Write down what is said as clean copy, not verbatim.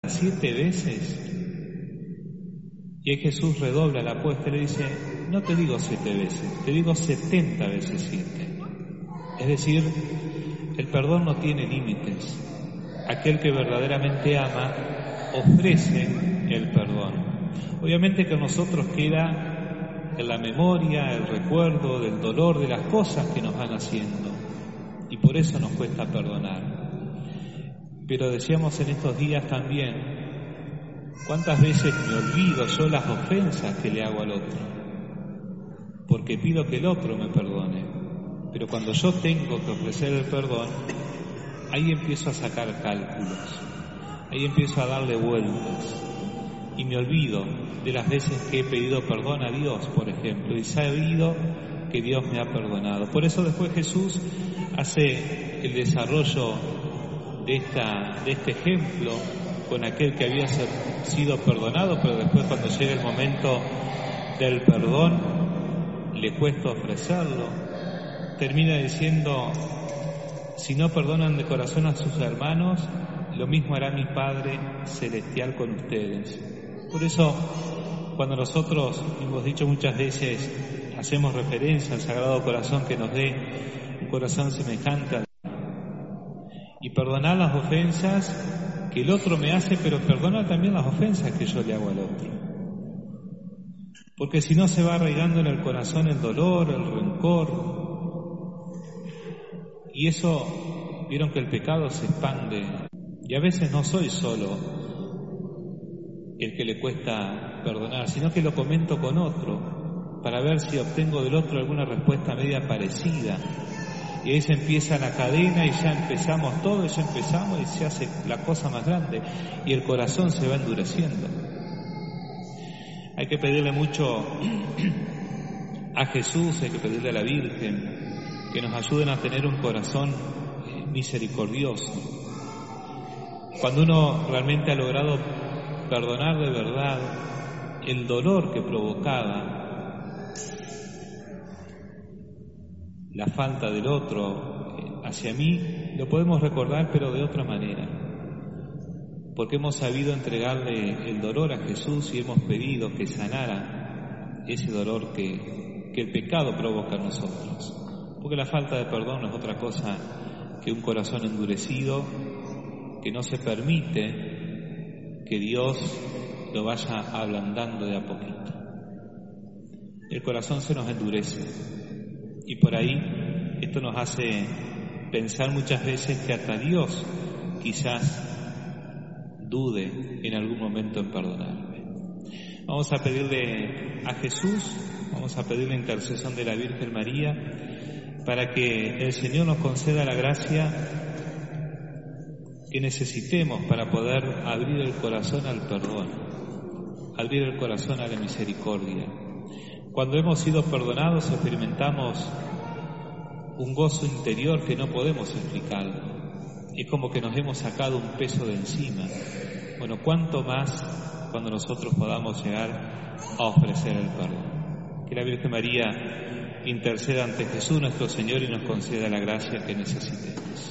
7 veces. Y ahí Jesús redobla la apuesta y le dice, no te digo 7 veces, te digo 70 veces 7. Es decir, el perdón no tiene límites. Aquel que verdaderamente ama ofrece el perdón. Obviamente que a nosotros queda en la memoria, el recuerdo del dolor de las cosas que nos van haciendo, y por eso nos cuesta perdonar. Pero decíamos en estos días también, ¿cuántas veces me olvido yo las ofensas que le hago al otro? Porque pido que el otro me perdone. Pero cuando yo tengo que ofrecer el perdón, ahí empiezo a sacar cálculos, ahí empiezo a darle vueltas y me olvido de las veces que he pedido perdón a Dios, por ejemplo, y sabido que Dios me ha perdonado. Por eso después Jesús hace el desarrollo de este ejemplo con aquel que había sido perdonado, pero después cuando llega el momento del perdón le cuesta ofrecerlo. Termina diciendo, si no perdonan de corazón a sus hermanos, lo mismo hará mi Padre Celestial con ustedes. Por eso, cuando nosotros, hemos dicho muchas veces, hacemos referencia al Sagrado Corazón que nos dé un corazón semejante a Dios, y perdonar las ofensas que el otro me hace, pero perdonar también las ofensas que yo le hago al otro. Porque si no se va arraigando en el corazón el dolor, el rencor. Y eso, vieron que el pecado se expande, y a veces no soy solo el que le cuesta perdonar, sino que lo comento con otro, para ver si obtengo del otro alguna respuesta media parecida. Y ahí se empieza la cadena y ya empezamos todo, y ya empezamos y se hace la cosa más grande, y el corazón se va endureciendo. Hay que pedirle mucho a Jesús, hay que pedirle a la Virgen, que nos ayuden a tener un corazón misericordioso. Cuando uno realmente ha logrado perdonar de verdad, el dolor que provocaba la falta del otro hacia mí, lo podemos recordar, pero de otra manera, porque hemos sabido entregarle el dolor a Jesús y hemos pedido que sanara ese dolor que el pecado provoca en nosotros. Porque la falta de perdón no es otra cosa que un corazón endurecido que no se permite que Dios lo vaya ablandando de a poquito. El corazón se nos endurece y por ahí esto nos hace pensar muchas veces que hasta Dios quizás dude en algún momento en perdonarme. Vamos a pedirle a Jesús, vamos a pedirle la intercesión de la Virgen María, para que el Señor nos conceda la gracia que necesitemos para poder abrir el corazón al perdón, abrir el corazón a la misericordia. Cuando hemos sido perdonados experimentamos un gozo interior que no podemos explicar. Es como que nos hemos sacado un peso de encima. Bueno, cuánto más cuando nosotros podamos llegar a ofrecer el perdón. Que la Virgen María interceda ante Jesús nuestro Señor y nos conceda la gracia que necesitemos.